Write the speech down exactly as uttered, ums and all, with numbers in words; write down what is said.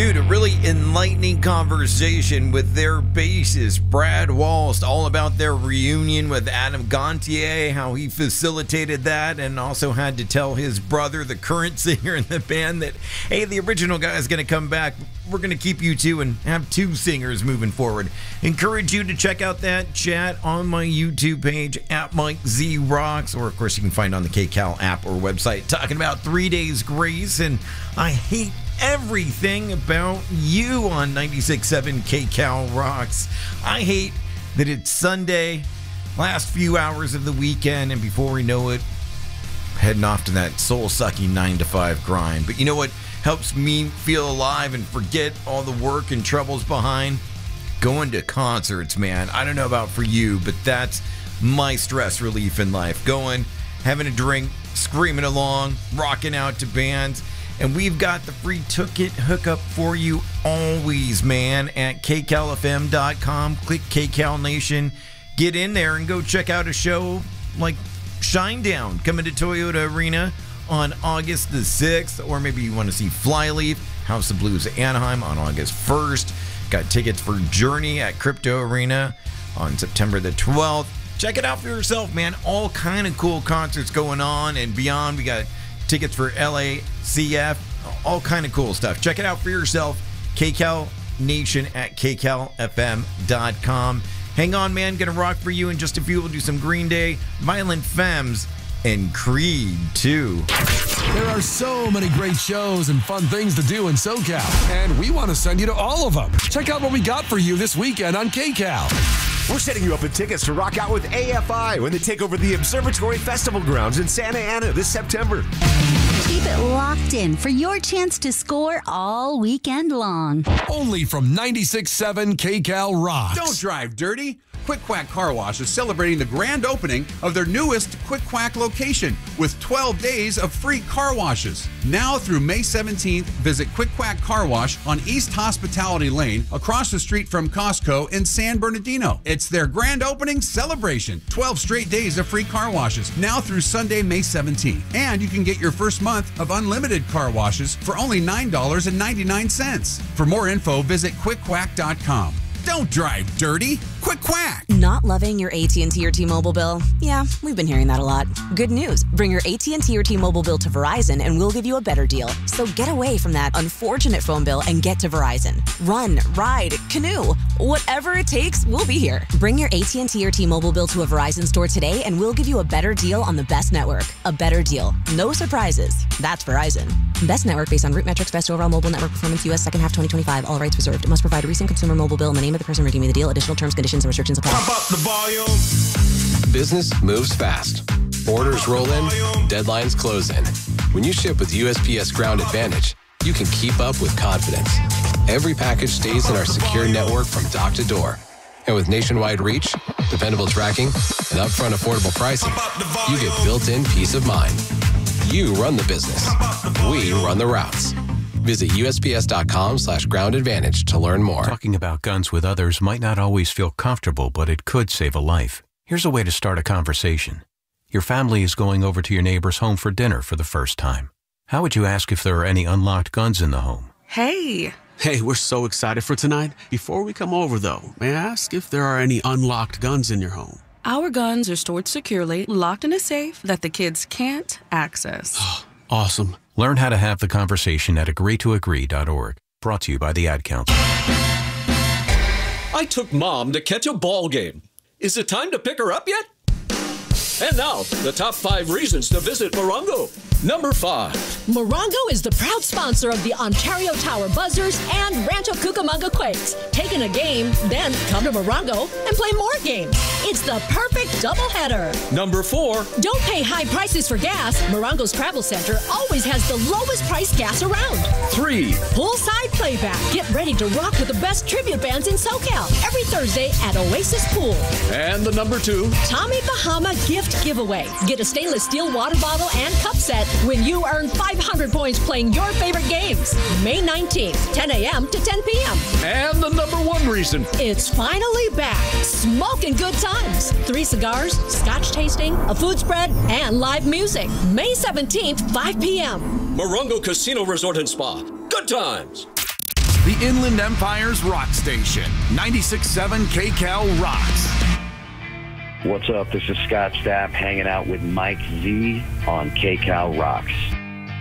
Dude, a really enlightening conversation with their bassist, Brad Walst, all about their reunion with Adam Gontier, how he facilitated that, and also had to tell his brother, the current singer in the band, that, hey, the original guy is going to come back. We're going to keep you two and have two singers moving forward. Encourage you to check out that chat on my YouTube page, at Mike Z Rocks, or of course you can find on the KCal app or website, talking about Three Days Grace, and I hate everything about you on ninety-six point seven KCal Rocks. I hate that it's Sunday, last few hours of the weekend, and before we know it, heading off to that soul-sucking nine to five grind. But you know what helps me feel alive and forget all the work and troubles behind? Going to concerts, man. I don't know about for you, but that's my stress relief in life. Going, having a drink, screaming along, rocking out to bands. And we've got the free ticket hookup for you always, man, at K Cal F M dot com. Click KCal Nation. Get in there and go check out a show like Shinedown coming to Toyota Arena on August the sixth. Or maybe you want to see Flyleaf, House of Blues Anaheim on August first. Got tickets for Journey at Crypto Arena on September the twelfth. Check it out for yourself, man. All kind of cool concerts going on and beyond. We got tickets for L A C F, all kind of cool stuff. Check it out for yourself. KCal Nation at K Cal F M dot com. Hang on, man. Gonna rock for you in just a few. We'll do some Green Day, Violent Femmes, and Creed two. There are so many great shows and fun things to do in SoCal, and we want to send you to all of them. Check out what we got for you this weekend on KCal. We're setting you up with tickets to rock out with A F I when they take over the Observatory Festival grounds in Santa Ana this September. Keep it locked in for your chance to score all weekend long. Only from ninety-six point seven KCal Rocks. Don't drive dirty. Quick Quack Car Wash is celebrating the grand opening of their newest Quick Quack location with twelve days of free car washes. Now through May seventeenth, visit Quick Quack Car Wash on East Hospitality Lane, across the street from Costco in San Bernardino. It's their grand opening celebration. twelve straight days of free car washes, now through Sunday, May seventeenth. And you can get your first month of unlimited car washes for only nine dollars and ninety-nine cents. For more info, visit quick quack dot com. Don't drive dirty. Quick Quack. Not loving your A T and T or T-Mobile bill? Yeah, we've been hearing that a lot. Good news. Bring your A T and T or T-Mobile bill to Verizon and we'll give you a better deal. So get away from that unfortunate phone bill and get to Verizon. Run, ride, canoe. Whatever it takes, we'll be here. Bring your A T and T or T-Mobile bill to a Verizon store today and we'll give you a better deal on the best network. A better deal. No surprises. That's Verizon. Best network based on root metrics, best overall mobile network performance, U S second half twenty twenty-five. All rights reserved. Must provide a recent consumer mobile bill and the name of the person redeeming the deal. Additional terms, conditions, and restrictions apply. Pump up the volume. Business moves fast. Orders roll in, deadlines close in. When you ship with U S P S Ground Advantage, you can keep up with confidence. Every package stays in our secure network from dock to door. And with nationwide reach, dependable tracking, and upfront affordable pricing, you get built-in peace of mind. You run the business. We run the routes. Visit U S P S dot com slash ground advantage to learn more. Talking about guns with others might not always feel comfortable, but it could save a life. Here's a way to start a conversation. Your family is going over to your neighbor's home for dinner for the first time. How would you ask if there are any unlocked guns in the home? Hey. Hey, we're so excited for tonight. Before we come over, though, may I ask if there are any unlocked guns in your home? Our guns are stored securely, locked in a safe that the kids can't access. Awesome. Learn how to have the conversation at agree to agree dot org. Brought to you by the Ad Council. I took Mom to catch a ball game. Is it time to pick her up yet? And now, the top five reasons to visit Morongo. Number five. Morongo is the proud sponsor of the Ontario Tower Buzzers and Rancho Cucamonga Quakes. Take in a game, then come to Morongo and play more games. It's the perfect doubleheader. Number four. Don't pay high prices for gas. Morongo's Travel Center always has the lowest price gas around. Three. Poolside playback. Get ready to rock with the best tribute bands in SoCal every Thursday at Oasis Pool. And the number two. Tommy Bahama Gift Giveaway. Get a stainless steel water bottle and cup set when you earn five hundred points playing your favorite games. May nineteenth, ten a.m. to ten p.m. And the number one reason. It's finally back. Smoking good times. Three cigars, scotch tasting, a food spread, and live music. May seventeenth, five p.m. Morongo Casino Resort and Spa. Good times. the Inland Empire's rock station. ninety-six point seven K Cal rocks. What's up? This is Scott Stapp hanging out with Mike Z on K Cal Rocks.